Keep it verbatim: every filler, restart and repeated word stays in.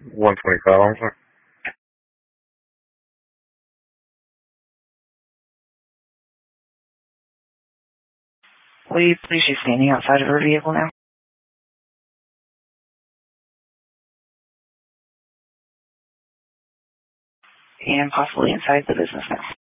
one twenty-five, I'm sorry. Will you please be standing outside of her vehicle now? And possibly inside the business now.